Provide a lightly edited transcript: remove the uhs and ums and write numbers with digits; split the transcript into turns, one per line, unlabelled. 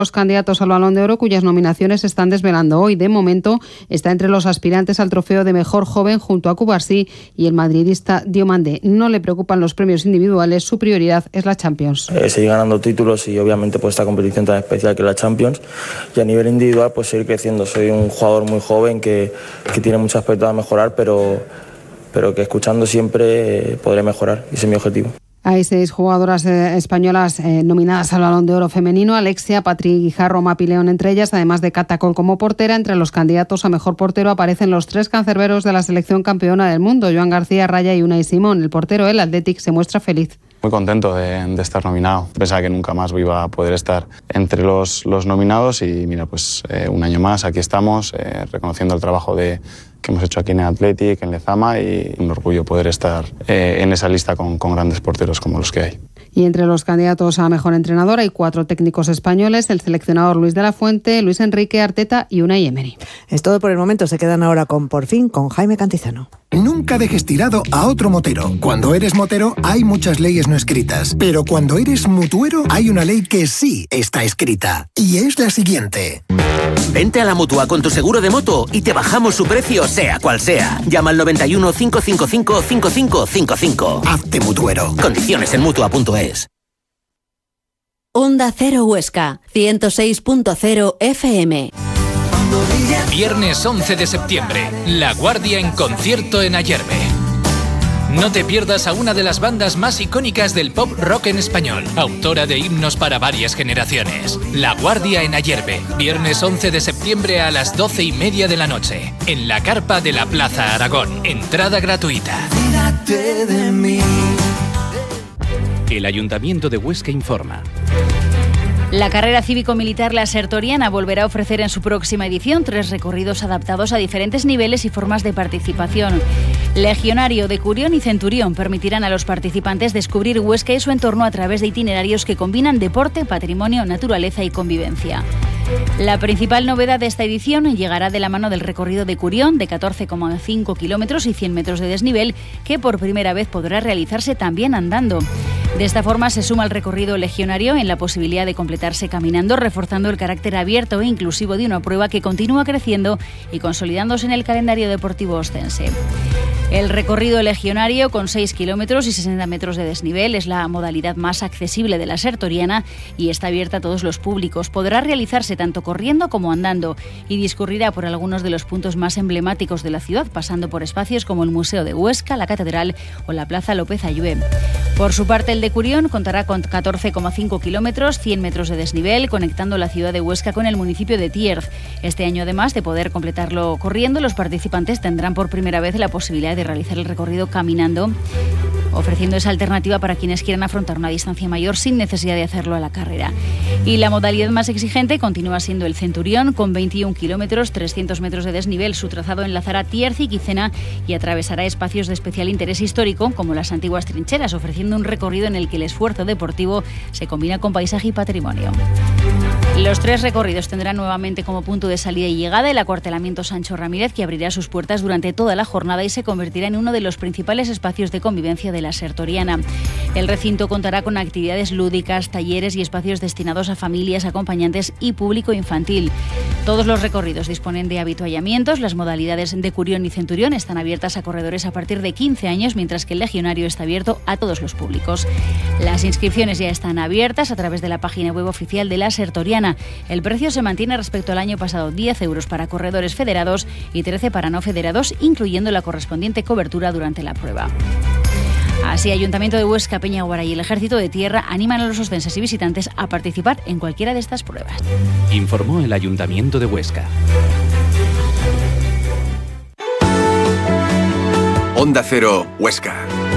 Los candidatos al Balón de Oro, cuyas nominaciones se están desvelando hoy. De momento está entre los aspirantes al trofeo de mejor joven junto a Cubarsí y el madridista Diomandé. No le preocupan los premios individuales, su prioridad es la Champions.
Seguir ganando títulos y obviamente pues esta competición tan especial que es la Champions, y a nivel individual pues seguir creciendo. Soy un jugador muy joven que tiene muchos aspectos a mejorar, pero que escuchando siempre podré mejorar, y ese es mi objetivo.
Hay 6 jugadoras españolas nominadas al Balón de Oro femenino: Alexia, Patri Guijarro, Mapi León entre ellas, además de Cata Coll como portera. Entre los candidatos a mejor portero aparecen los 3 cancerberos de la selección campeona del mundo, Joan García, Raya y Unai Simón. El portero del Athletic se muestra feliz.
Muy contento de estar nominado. Pensaba que nunca más iba a poder estar entre los nominados y mira, pues un año más aquí estamos, reconociendo el trabajo que hemos hecho aquí en el Athletic, en Lezama, y un orgullo poder estar en esa lista con grandes porteros como los que hay.
Y entre los candidatos a mejor entrenador hay 4 técnicos españoles: el seleccionador Luis de la Fuente, Luis Enrique, Arteta y Unai Emery.
Es todo por el momento. Se quedan ahora con Por Fin, con Jaime Cantizano.
Nunca dejes tirado a otro motero. Cuando eres motero hay muchas leyes no escritas, pero cuando eres mutuero hay una ley que sí está escrita, y es la siguiente.
Vente a la Mutua con tu seguro de moto y te bajamos su precio sea cual sea. Llama al 91 555 5555.
Hazte mutuero.
Condiciones en Mutua.es.
Onda Cero Huesca, 106.0 FM.
Viernes 11 de septiembre, La Guardia en concierto en Ayerbe. No te pierdas a una de las bandas más icónicas del pop rock en español, autora de himnos para varias generaciones. La Guardia en Ayerbe, viernes 11 de septiembre a las 12:30 de la noche, en la carpa de la Plaza Aragón. Entrada gratuita.
Fíjate de mí.
El Ayuntamiento de Huesca informa.
La carrera cívico-militar La Sertoriana volverá a ofrecer en su próxima edición 3 recorridos adaptados a diferentes niveles y formas de participación. Legionario, Decurión y Centurión permitirán a los participantes descubrir Huesca y su entorno a través de itinerarios que combinan deporte, patrimonio, naturaleza y convivencia. La principal novedad de esta edición llegará de la mano del recorrido de Curión, de 14,5 kilómetros y 100 metros de desnivel, que por primera vez podrá realizarse también andando. De esta forma se suma al recorrido legionario en la posibilidad de completarse caminando, reforzando el carácter abierto e inclusivo de una prueba que continúa creciendo y consolidándose en el calendario deportivo ostense. El recorrido legionario, con 6 kilómetros y 60 metros de desnivel, es la modalidad más accesible de la Sertoriana y está abierta a todos los públicos. Podrá realizarse tanto corriendo como andando y discurrirá por algunos de los puntos más emblemáticos de la ciudad, pasando por espacios como el Museo de Huesca, la Catedral o la Plaza López Ayué. Por su parte, el de Curión contará con 14,5 kilómetros, 100 metros de desnivel, conectando la ciudad de Huesca con el municipio de Tierz. Este año, además de poder completarlo corriendo, los participantes tendrán por primera vez la posibilidad de realizar el recorrido caminando, ofreciendo esa alternativa para quienes quieran afrontar una distancia mayor sin necesidad de hacerlo a la carrera. Y la modalidad más exigente continúa siendo el Centurión, con 21 kilómetros, 300 metros de desnivel. Su trazado enlazará Tierz y Quicena y atravesará espacios de especial interés histórico, como las antiguas trincheras, ofreciendo un recorrido en el que el esfuerzo deportivo se combina con paisaje y patrimonio. Los 3 recorridos tendrán nuevamente como punto de salida y llegada el acuartelamiento Sancho Ramírez, que abrirá sus puertas durante toda la jornada y se convertirá en uno de los principales espacios de convivencia de la Sertoriana. El recinto contará con actividades lúdicas, talleres y espacios destinados a familias, acompañantes y público infantil. Todos los recorridos disponen de habituallamientos. Las modalidades de Curión y Centurión están abiertas a corredores a partir de 15 años, mientras que el Legionario está abierto a todos los públicos. Las inscripciones ya están abiertas a través de la página web oficial de la Sertoriana. El precio se mantiene respecto al año pasado: 10 euros para corredores federados y 13 para no federados, incluyendo la correspondiente cobertura durante la prueba. Así, Ayuntamiento de Huesca, Peñaguara y el Ejército de Tierra animan a los oscenses y visitantes a participar en cualquiera de estas pruebas.
Informó el Ayuntamiento de Huesca.
Onda Cero, Huesca.